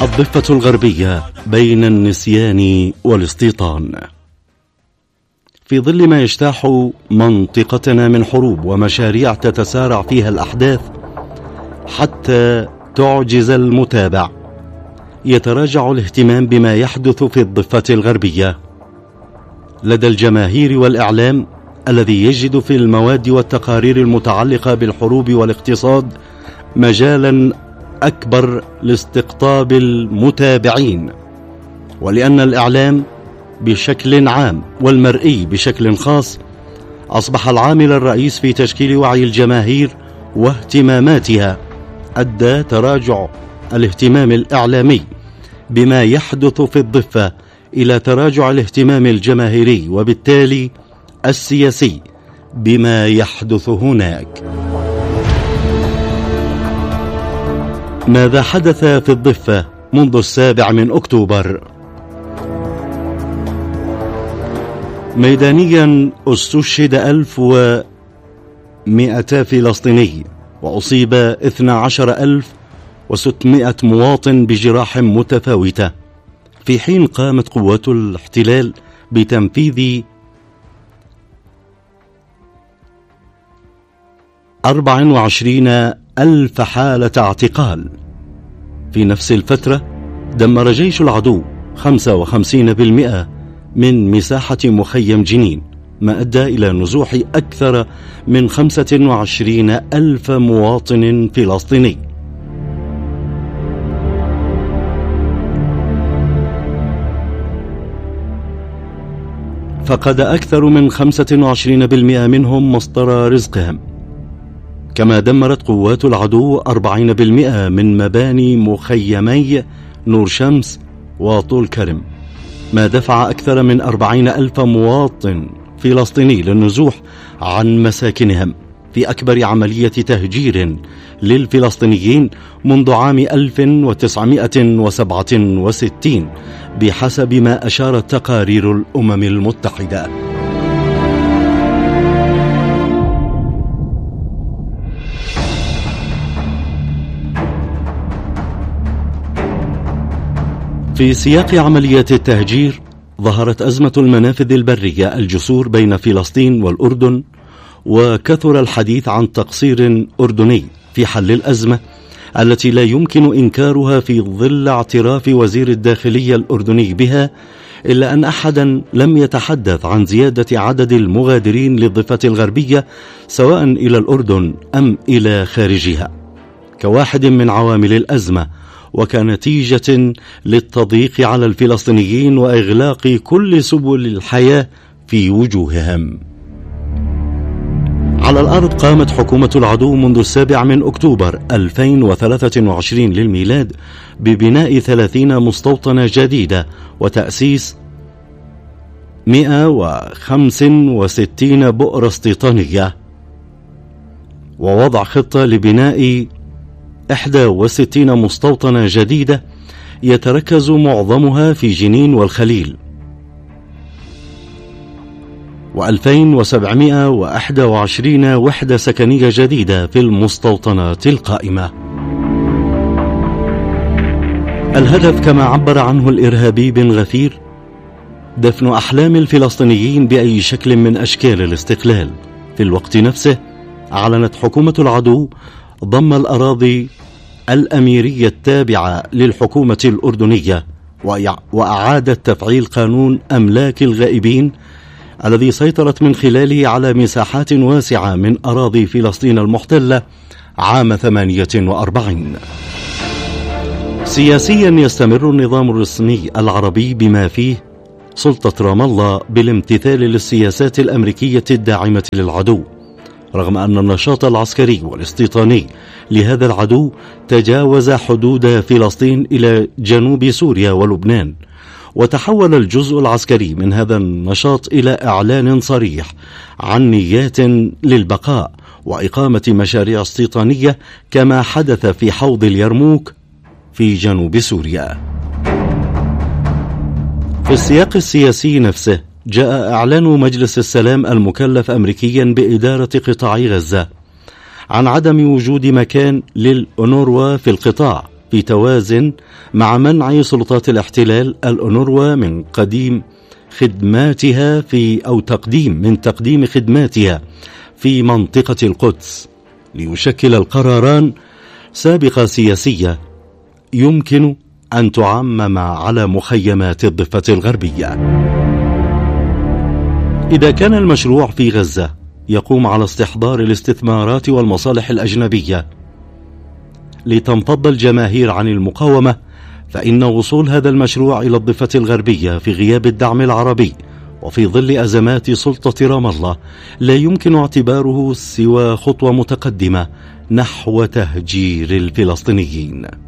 الضفة الغربية بين النسيان والاستيطان. في ظل ما يجتاح منطقتنا من حروب ومشاريع تتسارع فيها الأحداث حتى تعجز المتابع، يتراجع الاهتمام بما يحدث في الضفة الغربية لدى الجماهير والإعلام، الذي يجد في المواد والتقارير المتعلقة بالحروب والاقتصاد مجالا أكبر لاستقطاب المتابعين. ولأن الإعلام بشكل عام والمرئي بشكل خاص أصبح العامل الرئيس في تشكيل وعي الجماهير واهتماماتها، أدى تراجع الاهتمام الإعلامي بما يحدث في الضفة إلى تراجع الاهتمام الجماهيري وبالتالي السياسي بما يحدث هناك. ماذا حدث في الضفة منذ 7 أكتوبر؟ ميدانيا استشهد 1200 فلسطيني وأصيب 12600 مواطن بجراح متفاوتة، في حين قامت قوات الاحتلال بتنفيذ 24,000 حالة اعتقال. في نفس الفترة دمر جيش العدو 55% من مساحة مخيم جنين، ما أدى إلى نزوح أكثر من 25,000 مواطن فلسطيني. فقد أكثر من 25% منهم مصدر رزقهم. كما دمرت قوات العدو 40% من مباني مخيمي نور شمس وطول كرم، ما دفع أكثر من 40,000 مواطن فلسطيني للنزوح عن مساكنهم في أكبر عملية تهجير للفلسطينيين منذ عام 1967 بحسب ما أشارت تقارير الأمم المتحدة. في سياق عمليات التهجير ظهرت أزمة المنافذ البرية الجسور بين فلسطين والأردن، وكثر الحديث عن تقصير أردني في حل الأزمة التي لا يمكن إنكارها في ظل اعتراف وزير الداخلية الأردني بها، إلا أن أحدا لم يتحدث عن زيادة عدد المغادرين للضفة الغربية سواء إلى الأردن أم إلى خارجها كواحد من عوامل الأزمة، وكنتيجة للتضييق على الفلسطينيين وإغلاق كل سبل الحياة في وجوههم. على الأرض قامت حكومة العدو منذ 7 أكتوبر 2023 للميلاد ببناء 30 مستوطنة جديدة وتأسيس 165 بؤرة استيطانية، ووضع خطة لبناء 61 مستوطنة جديدة يتركز معظمها في جنين والخليل، و2721 وحدة سكنية جديدة في المستوطنات القائمة. الهدف كما عبر عنه الإرهابي بن غفير دفن أحلام الفلسطينيين بأي شكل من أشكال الاستقلال. في الوقت نفسه أعلنت حكومة العدو ضم الأراضي الأميرية التابعة للحكومة الأردنية، وأعادت تفعيل قانون أملاك الغائبين الذي سيطرت من خلاله على مساحات واسعة من أراضي فلسطين المحتلة عام 48. سياسيا يستمر النظام الرسمي العربي بما فيه سلطة رام الله بالامتثال للسياسات الأمريكية الداعمة للعدو، رغم أن النشاط العسكري والاستيطاني لهذا العدو تجاوز حدود فلسطين إلى جنوب سوريا ولبنان، وتحول الجزء العسكري من هذا النشاط إلى إعلان صريح عن نيات للبقاء وإقامة مشاريع استيطانية كما حدث في حوض اليرموك في جنوب سوريا. في السياق السياسي نفسه جاء إعلان مجلس السلام المكلف أمريكيا بإدارة قطاع غزة عن عدم وجود مكان للأونروا في القطاع، في توازن مع منع سلطات الاحتلال الأونروا من تقديم خدماتها في منطقة القدس، ليشكل القراران سابقة سياسية يمكن أن تعمم على مخيمات الضفة الغربية. إذا كان المشروع في غزة يقوم على استحضار الاستثمارات والمصالح الأجنبية لتنفض الجماهير عن المقاومة، فإن وصول هذا المشروع إلى الضفة الغربية في غياب الدعم العربي وفي ظل أزمات سلطة رام الله لا يمكن اعتباره سوى خطوة متقدمة نحو تهجير الفلسطينيين.